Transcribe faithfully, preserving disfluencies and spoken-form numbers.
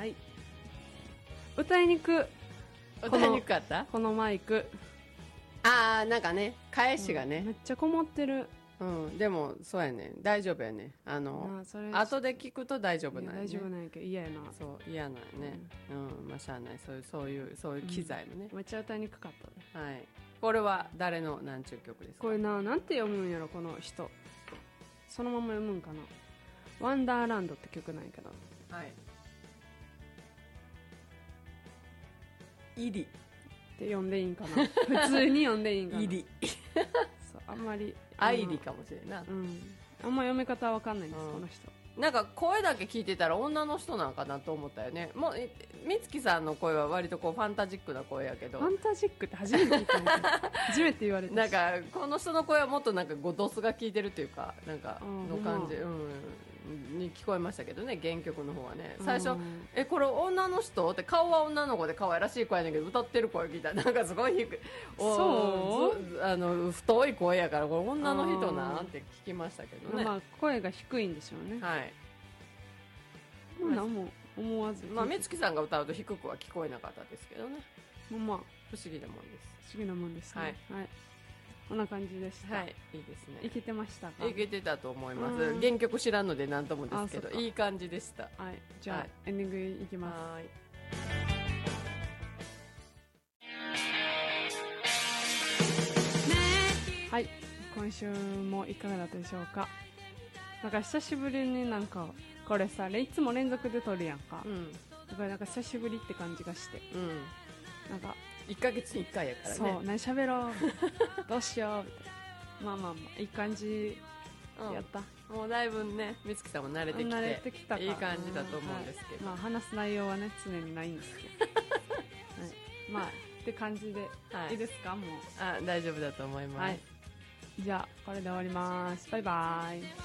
はい歌いにく歌いにくかったこのマイクあーなんかね返しがね、 うん、めっちゃこもってる。 うん、でもそうやね大丈夫やねあのあ後で聞くと大丈夫なんやね。 大丈夫なんやけど嫌やな。 そう嫌なんやね、うん、うん、まあしゃあないそういうそういうそういう機材のね、 うん、めっちゃ歌いにくかったね。 はい。これは誰の何ちゅう曲ですか？ これななんて読むんやろこの人。そのまま読むんかな。ワンダーランドって曲なんやけど。 はい。イリって読んでいいんかな。普通に読んでいいんかな。 イリそうあんまりアイリかもしれんな。 うん。あんま読み方はわかんないんです、うん、この人。 なんか声だけ聞いてたら女の人なんかなと思ったよね。もう美月さんの声は割とこうファンタジックな声やけど。 ファンタジックって初めて聞いたんです初めて言われた。 なんかこの人の声はもっとなんかゴドスが効いてるっていうかなんかの感じ、うん、に聞こえましたけどね原曲の方はね。最初えこれ女の人って顔は女の子で可愛らしい声やねんけど歌ってる声聞いたらなんかすごい低い。そうあの太い声やからこれ女の人なんて聞きましたけどね。 まあ声が低いんでしょうね。 はい。 何も思わず、 まあ美月さんが歌うと低くは聞こえなかったですけどね。 まあ、まあ、 不思議なもんです。 不思議なもんですね。はい、はい、こんな感じでした。 はい、いいですね。 いけてましたか？ いけてたと思います。原曲知らんので何ともですけどいい感じでした。 はい、じゃあ、はい、エンディングいきます。はい。はい、今週もいかがだったでしょうか。なんか久しぶりになんかこれさいつも連続で撮るやんか、うん、だからなんか久しぶりって感じがして、うん、なんかいっかげつにいっかいやからね。 そう何喋ろうどうしようみたいな。まあまあまあいい感じやった、 うん、もうだいぶね美月さんも慣れてきて、 慣れてきたかいい感じだと思うんですけど、 はい、まあ話す内容はね常にないんですけど、はい、まあって感じで、はい、いいですか？もうあ大丈夫だと思います、はい、 じゃあこれで終わります。バイバイ。